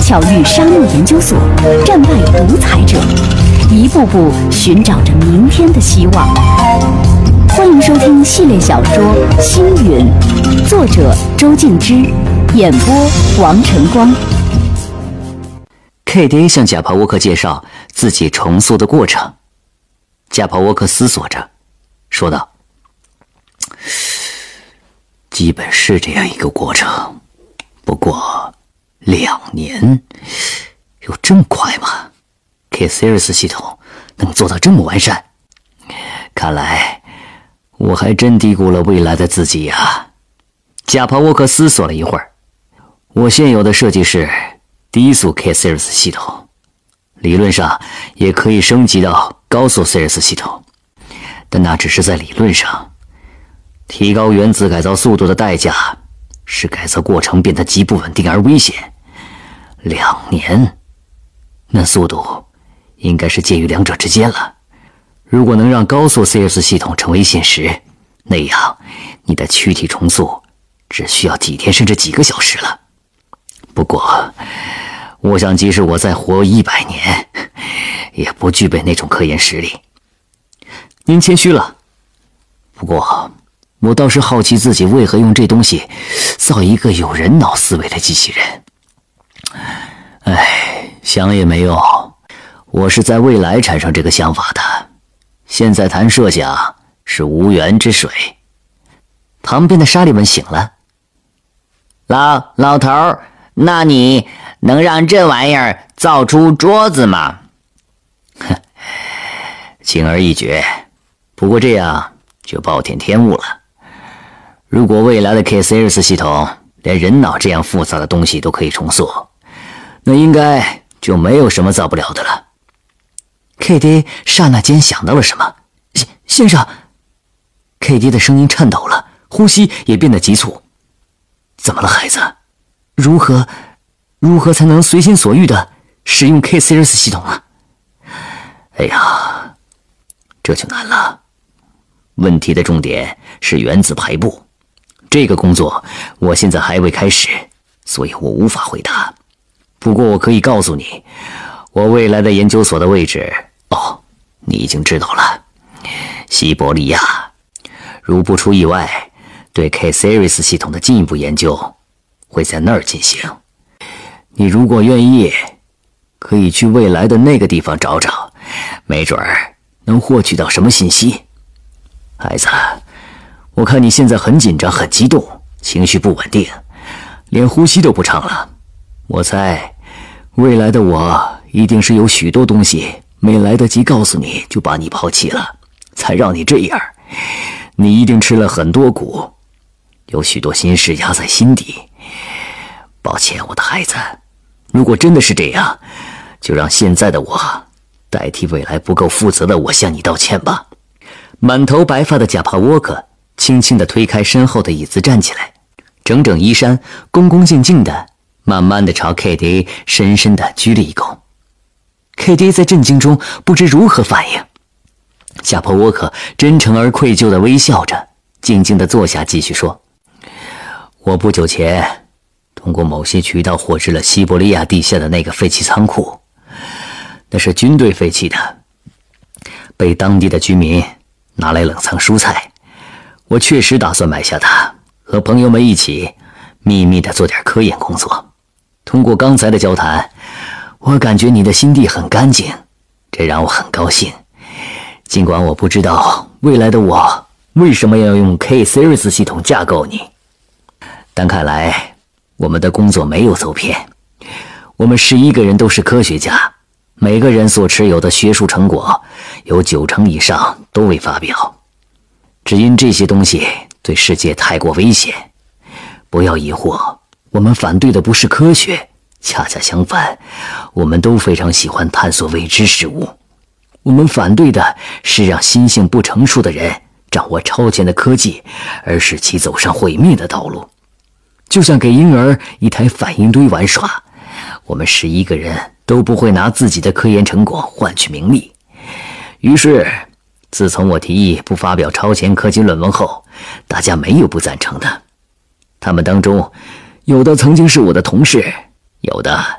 巧遇沙漠研究所，战败独裁者，一步步寻找着明天的希望。欢迎收听系列小说《星云》，作者周静之，演播王晨光。 KD 向贾帕沃克介绍自己重塑的过程。贾帕沃克思索着，说道：“基本是这样一个过程，不过2年，有这么快吗 ？K-Series 系统能做到这么完善？看来我还真低估了未来的自己呀。”贾帕沃克思索了一会儿，我现有的设计是低速 K-Series 系统，理论上也可以升级到高速 Series 系统，但那只是在理论上。提高原子改造速度的代价是改造过程变得极不稳定而危险。2年，那速度应该是介于两者之间了。如果能让高速 Series 系统成为现实，那样你的躯体重塑只需要几天甚至几个小时了。不过我想即使我再活100年，也不具备那种科研实力。您谦虚了，不过我倒是好奇自己为何用这东西造一个有人脑思维的机器人。想也没用，我是在未来产生这个想法的，现在谈设想是无源之水。旁边的沙利文醒了。 老头儿，那你能让这玩意儿造出桌子吗？ 轻而易举，不过这样就暴殄天物了。如果未来的 K-Series 系统连人脑这样复杂的东西都可以重塑，那应该就没有什么造不了的了。KD 刹那间想到了什么。先生 ，KD 的声音颤抖了，呼吸也变得急促。怎么了，孩子？如何才能随心所欲地使用 K-Series 系统呢？哎呀，这就难了。问题的重点是原子排布，这个工作我现在还未开始，所以我无法回答。不过我可以告诉你，我未来的研究所的位置，你已经知道了，西伯利亚。如不出意外，对 K-Series 系统的进一步研究会在那儿进行。你如果愿意，可以去未来的那个地方找找，没准儿能获取到什么信息。孩子，我看你现在很紧张很激动，情绪不稳定，连呼吸都不畅了。我猜未来的我一定是有许多东西没来得及告诉你就把你抛弃了，才让你这样。你一定吃了很多苦，有许多心事压在心底。抱歉，我的孩子，如果真的是这样，就让现在的我代替未来不够负责的我向你道歉吧。满头白发的贾帕沃克轻轻地推开身后的椅子站起来，整整衣衫，恭恭敬敬地慢慢地朝 KD 深深地鞠了一躬。KD 在震惊中不知如何反应。贾帕沃克真诚而愧疚地微笑着，静静地坐下，继续说：“我不久前通过某些渠道获知了西伯利亚地下的那个废弃仓库，那是军队废弃的，被当地的居民拿来冷藏蔬菜。我确实打算买下它，和朋友们一起秘密地做点科研工作。通过刚才的交谈，我感觉你的心地很干净，这让我很高兴。尽管我不知道未来的我为什么要用 K-Series 系统架构你，但看来我们的工作没有走偏。我们11个人都是科学家，每个人所持有的学术成果有90%以上都未发表，只因这些东西对世界太过危险。不要疑惑，我们反对的不是科学，恰恰相反，我们都非常喜欢探索未知事物。我们反对的是让心性不成熟的人掌握超前的科技，而使其走上毁灭的道路。就像给婴儿一台反应堆玩耍，我们11个人都不会拿自己的科研成果换取名利。于是，自从我提议不发表超前科技论文后，大家没有不赞成的。他们当中，有的曾经是我的同事，有的